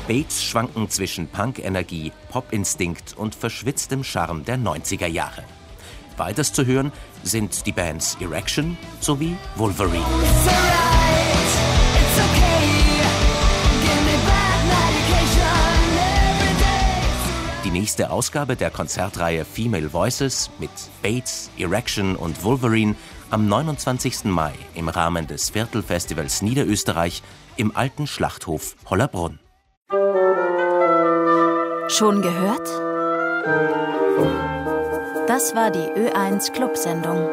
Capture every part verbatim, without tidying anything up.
Bates schwanken zwischen Punk-Energie, Pop-Instinkt und verschwitztem Charme der neunziger Jahre. Weiters zu hören sind die Bands Erection sowie Wolverine. Die nächste Ausgabe der Konzertreihe Female Voices mit Bates, Erection und Wolverine am neunundzwanzigsten Mai im Rahmen des Viertelfestivals Niederösterreich im alten Schlachthof Hollerbrunn. Schon gehört? Das war die Ö eins Clubsendung.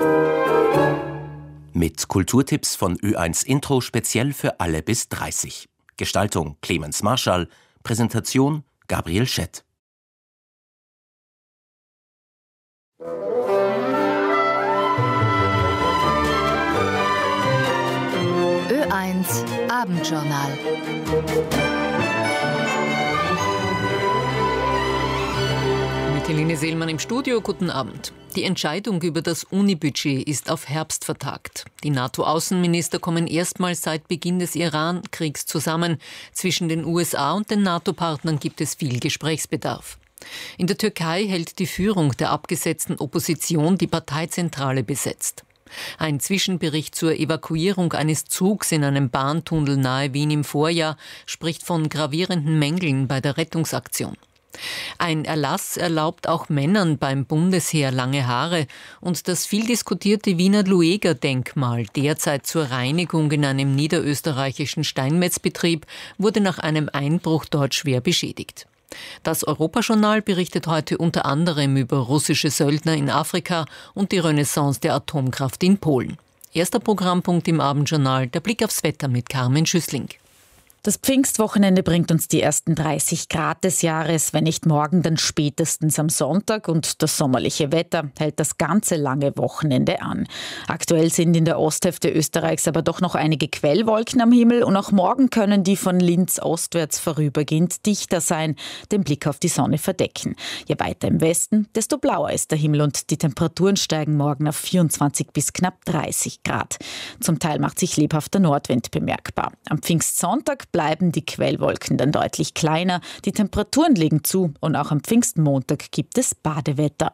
Mit Kulturtipps von Ö eins Intro speziell für alle bis dreißig. Gestaltung Clemens Marschall, Präsentation Gabriel Schett. Ö eins Abendjournal. Mit Helene Seelmann im Studio, guten Abend. Die Entscheidung über das Uni-Budget ist auf Herbst vertagt. Die NATO-Außenminister kommen erstmals seit Beginn des Iran-Kriegs zusammen. Zwischen den U S A und den NATO-Partnern gibt es viel Gesprächsbedarf. In der Türkei hält die Führung der abgesetzten Opposition die Parteizentrale besetzt. Ein Zwischenbericht zur Evakuierung eines Zugs in einem Bahntunnel nahe Wien im Vorjahr spricht von gravierenden Mängeln bei der Rettungsaktion. Ein Erlass erlaubt auch Männern beim Bundesheer lange Haare und das viel diskutierte Wiener Lueger-Denkmal, derzeit zur Reinigung in einem niederösterreichischen Steinmetzbetrieb, wurde nach einem Einbruch dort schwer beschädigt. Das Europajournal berichtet heute unter anderem über russische Söldner in Afrika und die Renaissance der Atomkraft in Polen. Erster Programmpunkt im Abendjournal, der Blick aufs Wetter mit Carmen Schüssling. Das Pfingstwochenende bringt uns die ersten dreißig Grad des Jahres, wenn nicht morgen, dann spätestens am Sonntag, und das sommerliche Wetter hält das ganze lange Wochenende an. Aktuell sind in der Osthälfte Österreichs aber doch noch einige Quellwolken am Himmel und auch morgen können die von Linz ostwärts vorübergehend dichter sein, den Blick auf die Sonne verdecken. Je weiter im Westen, desto blauer ist der Himmel und die Temperaturen steigen morgen auf vierundzwanzig bis knapp dreißig Grad. Zum Teil macht sich lebhafter Nordwind bemerkbar. Am Pfingstsonntag bleiben die Quellwolken dann deutlich kleiner, die Temperaturen legen zu und auch am Pfingstmontag gibt es Badewetter.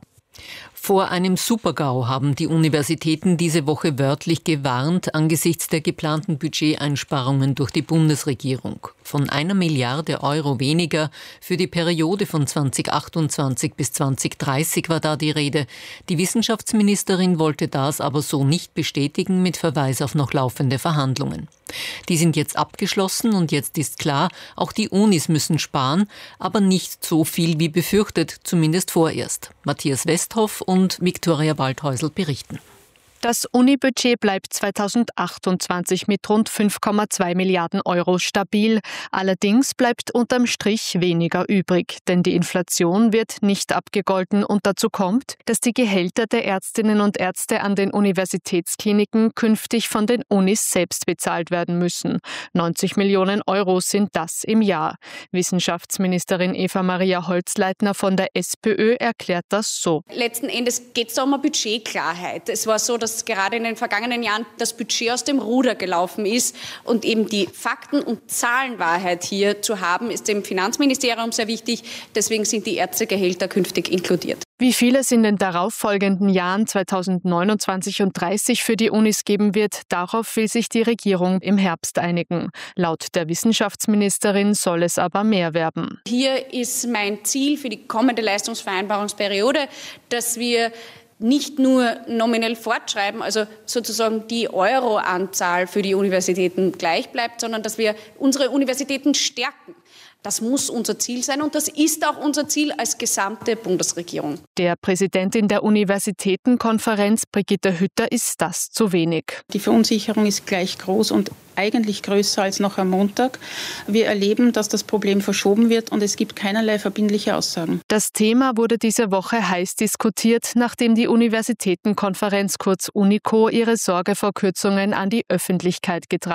Vor einem Supergau haben die Universitäten diese Woche wörtlich gewarnt angesichts der geplanten Budgeteinsparungen durch die Bundesregierung. Von einer Milliarde Euro weniger für die Periode von zweitausendachtundzwanzig bis zweitausenddreißig war da die Rede. Die Wissenschaftsministerin wollte das aber so nicht bestätigen mit Verweis auf noch laufende Verhandlungen. Die sind jetzt abgeschlossen und jetzt ist klar, auch die Unis müssen sparen, aber nicht so viel wie befürchtet, zumindest vorerst. Matthias Westhoff und Viktoria Waldhäusl berichten. Das Uni-Budget bleibt zweitausendachtundzwanzig mit rund fünf Komma zwei Milliarden Euro stabil. Allerdings bleibt unterm Strich weniger übrig, denn die Inflation wird nicht abgegolten und dazu kommt, dass die Gehälter der Ärztinnen und Ärzte an den Universitätskliniken künftig von den Unis selbst bezahlt werden müssen. neunzig Millionen Euro sind das im Jahr. Wissenschaftsministerin Eva-Maria Holzleitner von der SPÖ erklärt das so. Letzten Endes geht es da um eine Budgetklarheit. Es war so, dass gerade in den vergangenen Jahren das Budget aus dem Ruder gelaufen ist und eben die Fakten- und Zahlenwahrheit hier zu haben, ist dem Finanzministerium sehr wichtig. Deswegen sind die Ärztegehälter künftig inkludiert. Wie viel es in den darauffolgenden Jahren zweitausendneunundzwanzig und dreißig für die Unis geben wird, darauf will sich die Regierung im Herbst einigen. Laut der Wissenschaftsministerin soll es aber mehr werden. Hier ist mein Ziel für die kommende Leistungsvereinbarungsperiode, dass wir nicht nur nominell fortschreiben, also sozusagen die Euro-Anzahl für die Universitäten gleich bleibt, sondern dass wir unsere Universitäten stärken. Das muss unser Ziel sein und das ist auch unser Ziel als gesamte Bundesregierung. Der Präsidentin der Universitätenkonferenz, Brigitte Hütter, ist das zu wenig. Die Verunsicherung ist gleich groß und eigentlich größer als noch am Montag. Wir erleben, dass das Problem verschoben wird und es gibt keinerlei verbindliche Aussagen. Das Thema wurde diese Woche heiß diskutiert, nachdem die Universitätenkonferenz kurz UNICO ihre Sorge vor Kürzungen an die Öffentlichkeit getragen